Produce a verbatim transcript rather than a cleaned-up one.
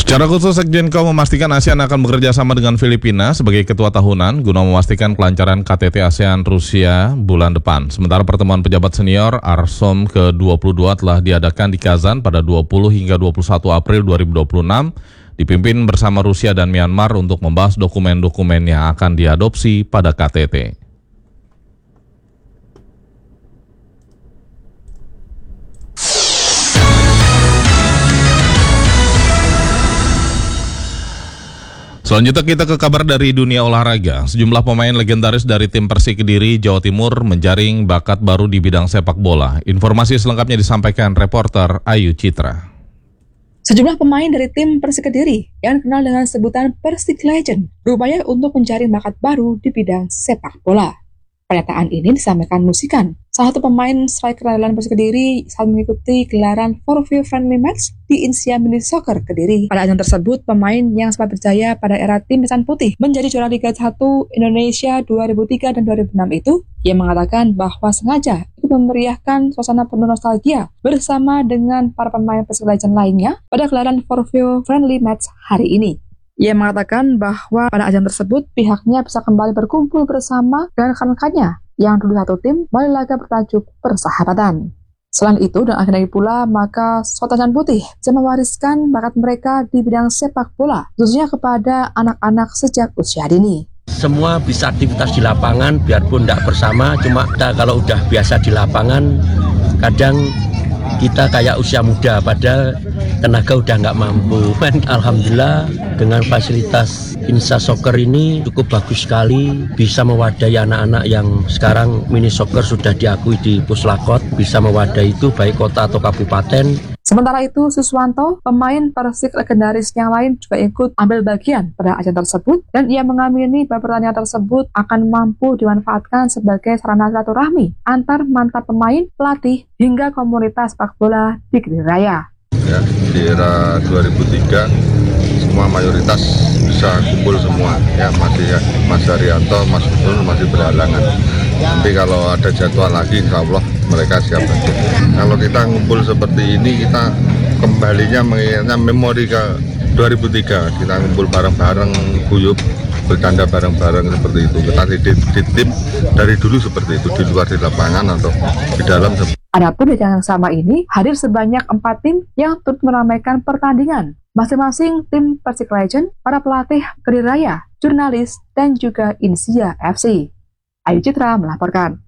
Secara khusus, Sekjenko memastikan ASEAN akan bekerja sama dengan Filipina sebagai ketua tahunan guna memastikan kelancaran K T T ASEAN Rusia bulan depan. Sementara pertemuan pejabat senior ARSOM ke dua puluh dua telah diadakan di Kazan pada dua puluh hingga dua puluh satu April dua ribu dua puluh enam, dipimpin bersama Rusia dan Myanmar untuk membahas dokumen-dokumen yang akan diadopsi pada K T T. Selanjutnya kita ke kabar dari dunia olahraga. Sejumlah pemain legendaris dari tim Persik Kediri, Jawa Timur menjaring bakat baru di bidang sepak bola. Informasi selengkapnya disampaikan reporter Ayu Citra. Sejumlah pemain dari tim Persik Kediri yang dikenal dengan sebutan Persik Legend berupaya untuk menjaring bakat baru di bidang sepak bola. Pernyataan ini disampaikan Musikan, salah satu pemain striker andalan Persik Kediri saat mengikuti gelaran For View Friendly Match di Insia Mini Soccer Kediri. Pada ajang tersebut, pemain yang sempat berjaya pada era tim Hitam Putih menjadi juara Liga satu Indonesia dua ribu tiga dan dua ribu enam itu, ia mengatakan bahwa sengaja ikut memeriahkan suasana penuh nostalgia bersama dengan para pemain Persik Legend lainnya pada gelaran For View Friendly Match hari ini. Ia mengatakan bahwa pada ajang tersebut pihaknya bisa kembali berkumpul bersama dengan rekan-rekannya yang dulu satu tim melalui laga bertajuk Persahabatan. Selain itu dan akhirnya pula maka Sotajan Putih bisa mewariskan bakat mereka di bidang sepak bola khususnya kepada anak-anak sejak usia dini. Semua bisa aktivitas di lapangan biarpun tidak bersama, cuma kita kalau udah biasa di lapangan kadang kita kayak usia muda padahal tenaga udah nggak mampu. Alhamdulillah dengan fasilitas Insa Soccer ini cukup bagus sekali, bisa mewadahi anak-anak yang sekarang mini soccer sudah diakui di Puslakot, bisa mewadahi itu baik kota atau kabupaten. Sementara itu, Suswanto, pemain Persik legendaris yang lain juga ikut ambil bagian pada ajang tersebut dan ia mengamini bahwa pertandingan tersebut akan mampu dimanfaatkan sebagai sarana silaturahmi antar mantan pemain, pelatih, hingga komunitas sepak bola di Kediri Raya. Ya, di era dua ribu tiga semua mayoritas bisa kumpul semua ya, masih ya, Mas Haryanto, Mas Guntur masih berhalangan. Nanti kalau ada jadwal lagi insya Allah mereka siap aja. Kalau kita ngumpul seperti ini kita kembalinya mengingatnya memori ke dua ribu tiga, kita ngumpul bareng-bareng, guyup, bercanda bareng-bareng seperti itu. Kita di, di tim dari dulu seperti itu, di luar di lapangan atau di dalam. Adapun di ajang yang sama ini hadir sebanyak empat tim yang turut meramaikan pertandingan. Masing-masing tim Persik Legend, para pelatih Kediri Raya, jurnalis, dan juga Insia F C. Ayu Citra melaporkan.